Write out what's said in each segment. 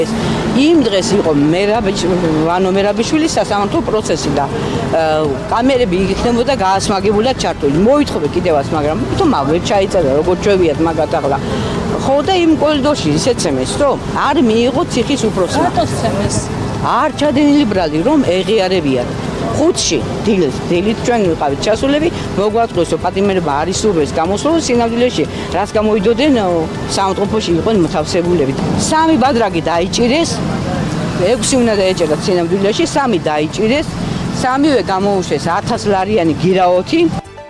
იმ დღეს იყო ვანო მერაბიშვილის სასამართლო პროცესი და კამერები იქნებოდა გაასმაგებულად ჩართული. მოითხოვე კიდევაც, მაგრამ თუმცა ვერ ჩაიწერა, როგორ ჩვევიათ მაგათ ახლა. ხო და იმ კორიდორში ისეთ ცემეს, რომ არ მიიღო ციხის უფროსმა. რატოს ცემეს? არ ჩადენილი ბრალი, რომ ეღიარებიან. ხუთში დილით ჩვენ ვიყავით ჩასულები, მოგვაწყვეს, რომ პატიმრება არ ისურვეს გამოსვლას სინამდვილეში, რაც გამოიდოდნენ სამწყობოში იყვნენ მოთავსებულები. 3 ბადრაგი დაიჭირეს, 6 უნდა დაეჭერათ სინამდვილეში, 3 დაიჭირეს, 3-ვე გამოუშვეს 1000 ლარიანი გირაოთი.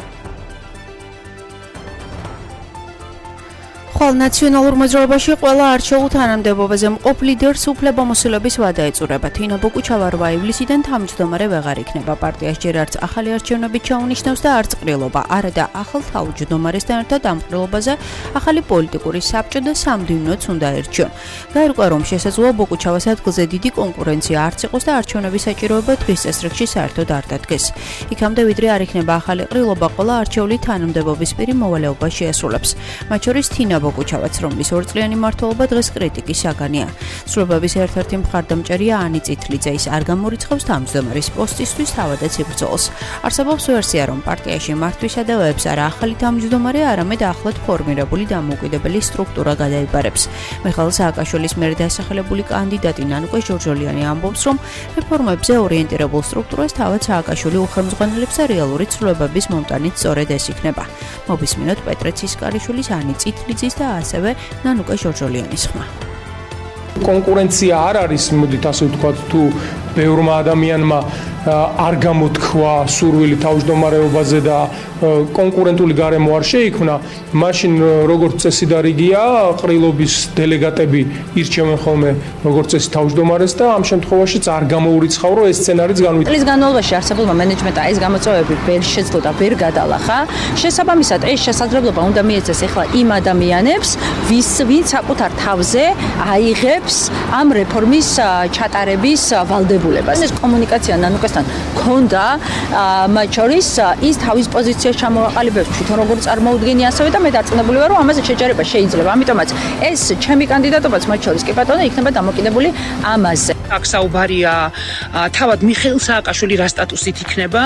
ხვალ ნაციონალურ მოძრაობაში ყველა არჩეულ თანამდებობაზე მყოფ ლიდერს უფლებამოსილების ვადა ეწურება. თინა ბოკუჩავა 8 ივლისიდან თავმჯდომარე ვეღარ იქნება. პარტიას ჯერ არც ახალი არჩევნებით ჩაუნიშნავს და არც ყრილობა. არა და ახალ თავმჯდომარესთან ერთად ამ ყრილობაზე ახალი პოლიტიკური საბჭო და სამდივნოც უნდა ერჩიონ. გაირკვა, რომ შესაძლოა ბოკუჩავას ადგილზე დიდი კონკურენცია არც იყოს და არჩევნების საჭიროება დღის წესრიგში საერთოდ არ დადგეს. იქამდე ვიდრე არ იქნება ახალი ყრილობა, ყველა არჩეული თანამდებობის პირი მოვალეობა შეასრულებს. მათ შორის თინა ბოკუჩავაც, რომლის ორწლიანი მმართველობა დღეს კრიტიკის საგანია. სრულებების ერთ-ერთი მხარდამჭერია ანი წითლიძე, ის არ გამორიცხავს თავმჯდომარის პოსტისთვის თავადაც იბრძოლს. არსებობს ვერსია, რომ პარტიაში მართვის სადავეებს არა ახალი თავმჯდომარე, არამედ ახლად ფორმირებული დამოუკიდებელი სტრუქტურა გადაიბარებს. მიხაილ სააკაშვილის მიერ დასახელებული კანდიდატი ნანუკა ჟორჟოლიანი ამბობს, რომ რეფორმებზე ორიენტირებულ სტრუქტურას თავად სააკაშვილი უხელმძღვანელებს და რეალური ცვლილებების მომტანიც სწორედ ეს იქნება. მოვისმინოთ პეტრე ცისკარიშვილის, ანი წითლიძის და ასევე ნანუკა ჟორჟოლიანის ხმა. კონკურენცია არ არის, მოდით ასე ვთქვათ, თუ ბევრმა ადამიანმა არ გამოთქვა სურვილი თავმჯდომარეობაზე და კონკურენტული გარემო არ შეიქმნა, მაშინ როგორც წესი და რიგია, ყრილობის დელეგატები ირჩევენ ხოლმე როგორც წესი თავმჯდომარეს და ამ შემთხვევაშიც არ გამოურიცხავ, რომ ეს სცენარიც განვითარდება. წლის განმავლობაში არსებულმა მენეჯმენტმა ეს გამოწვევები ვერ შეძლო და ვერ გადალახა. შესაბამისად, ეს შესაძლებლობა უნდა მიეცეს ახლა იმ ადამიანებს, ვინც საკუთარ თავზე აიღებს ამ რეფორმის ჩატარების ვალდებულებას. ეს კომუნიკაცია ნანუკასთან ქონდა, მათ შორის ის თავის პოზიციას ჩამოაყალიბებს თვითონ როგორ წარმოუდგენია, ასევე და მე დარწმუნებული ვარ, რომ ამაზე შეჯერება შეიძლება. ამიტომაც ეს ჩემი კანდიდატობაც მათ შორის კი ბატონო იქნება დამოკიდებული ამაზე. აქ საუბარია თავად მიხეილ სააკაშვილი რა სტატუსით იქნება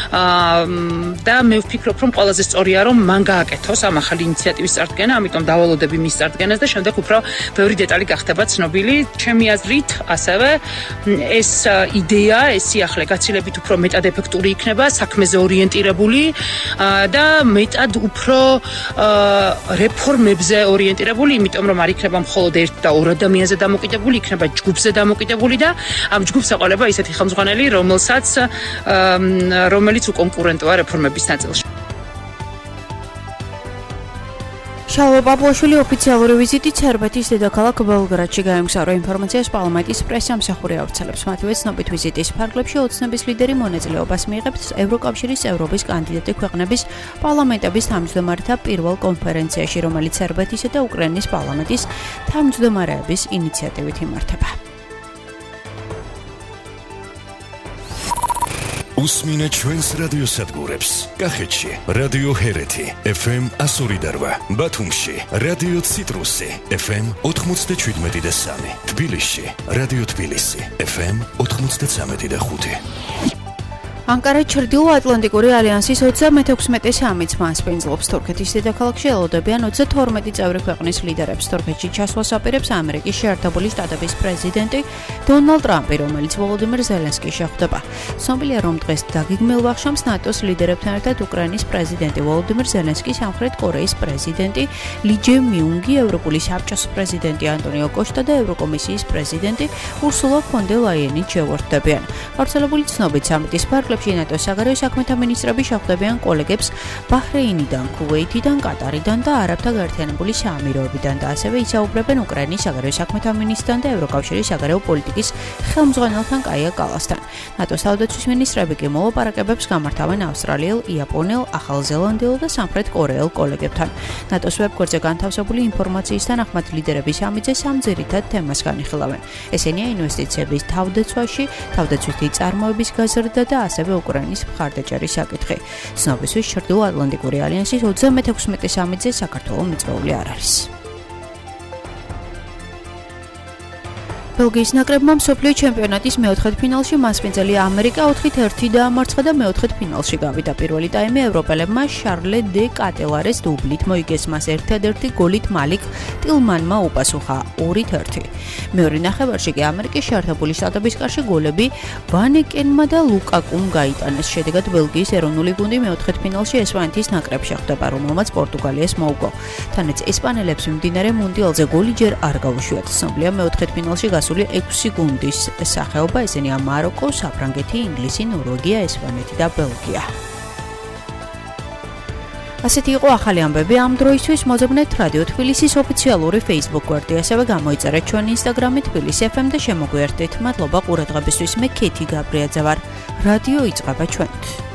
და მე ვფიქრობ, რომ ყველაზე სწორია, რომ მან გააკეთოს ამ ახალი ინიციატივის წარდგენა, ამიტომ დავალოდები მის წარდგენას და შემდეგ უფრო ბევრი დეტალი გახდება ცნობილი. ჩემი აზრით, ასევე ეს იდეა, ეს სიახლე გაცილებით უფრო მეტად ეფექტური იქნება, საქმეზე ორიენტირებული და მეტად უფრო რეფორმებზე ორიენტირებული, იმიტომ რომ არ იქნება მხოლოდ ერთ და ორ ადამიანზე დამოკიდებული, იქნება ჯგუფზე დამოკიდებული და ამ ჯგუფს ეყოლება ისეთი ხელმძღვანელი, რომელიც უკონკურენტოა რეფორმების ნაწილში. შალვა პაპუაშვილი ოფიციალური ვიზიტით სერბეთის დედაქალაქ ბელგრადში გაემგზავრა. ინფორმაციას პარლამენტის პრესამსახური ავრცელებს. მათივე ცნობით ვიზიტის ფარგლებში ოცნების ლიდერი მონაწილეობას მიიღებს ევროკავშირის წევრობის კანდიდატი ქვეყნების პარლამენტების თავმჯდომარეთა პირველ კონფერენციაში, რომელიც სერბეთისა და უკრაინის პარლამენტის თავმჯდომარეების ინიციატივით იმართება. უსმინეთ ჩვენს რადიოსადგურებს. კახეთში რადიო ჰერეთი FM 102.8, ბათუმში რადიო ციტრუსი FM 97.3, თბილისში რადიო თბილისი FM 93.5. ანკარა ჩრდილო-ატლანტიკური ალიანსის 36 სამიტს მასპინძლობს. თურქეთის დედაქალაქში ელოდებიან 32 წევრი ქვეყნის ლიდერებს. თურქეთში ჩასვლას აპირებს ამერიკის შეერთებული შტატების პრეზიდენტი დონალდ ტრამპი, რომელიც ვოლოდიმირ ზელენსკის შეხვდება. ცნობილია, რომ დღეს დაგეგმილ ვახშამს ნატოს ლიდერებთან ერთად უკრაინის პრეზიდენტი ვოლოდიმირ ზელენსკი, სამხრეთ კორეის პრეზიდენტი ალი ჯე-მიუნგი, ევროპული საბჭოს პრეზიდენტი ანტონიო კოშტა და ევროკომისიის პრეზიდენტი ურსულა ფონ დერ ლაიენი შეუერთდებიან. გავრცელებული ცნობით სამიტის ფარგლებში ნატოს საგარეო საქმეთა მინისტრები შეხვდებიან კოლეგებს ბაჰრეინიდან, ქუვეითიდან, კატარიდან და არაბთა გაერთიანებული საამიროებიდან და ასევე ისაუბრებენ უკრაინის საგარეო საქმეთა მინისტრთან და ევროკავშირის საგარეო პოლიტიკის ხელმძღვანელთან კაია კალასთან. ნატოს თავდაცვის მინისტრები კი მოლაპარაკებებს გამართავენ ავსტრალიელ, იაპონელ, ახალზელანდიელ და სამხრეთ კორეელ კოლეგებთან. ნატოს ვებგვერდზე განთავსებული ინფორმაციის თანახმად ლიდერები სამიტზე სამ ძირითად თემას განიხილავენ. ესენია ინვესტიციების თავდაცვაში, თავდაცვითი წარმოების გაზრდა და ასევე უკრაინის მხარდაჭერის საკითხი. ცნობისთვის ჩრდილო-ატლანტიკური ალიანსის 36 სამიტზე საქართველო მიწვეული არ არის. ბელგიის ნაკრებმა მსოფლიო ჩემპიონატის მეოთხედფინალში მასპინძელი ამერიკა 4-1 დაამარცხა და მეოთხედფინალში გავიდა. პირველი ტაიმი ევროპელებმა შარლე დე კატელარეს დუბლით მოიგეს, მას ერთადერთი გოლით მალიკ ტილმანმა უპასუხა 2-1. მეორე ნახევარში კი ამერიკის შეერთებული შტატების კარში გოლები ვანეკენმა და ლუკაკუმ გაიტანეს. შედეგად ბელგიის ეროვნული გუნდი მეოთხედფინალში ესპანეთის ნაკრებს შეხვდება, რომელმაც პორტუგალიას მოუგო. თანაც ესპანელებს მიმდინარე მუნდიალზე გოლი ჯერ არ გაუშვიათ. ცნობილია მეოთხედფინალში გასული 6 გუნდის სახეობა, ესენია მაროკო, საფრანგეთი, ინგლისი, ნორვეგია, ესპანეთი და ბელგია. ასეთი იყო ახალი ამბები ამ დროისთვის. მოძებნეთ რადიო თბილისის ოფიციალური Facebook გვერდი, ასევე გამოიწერეთ ჩვენი Instagram-ი თბილისი FM და შემოგვიერთდით. მადლობა ყურადღებისთვის. მე ქეთი გაბრიაძე ვარ. რადიო იწყება ჩვენით.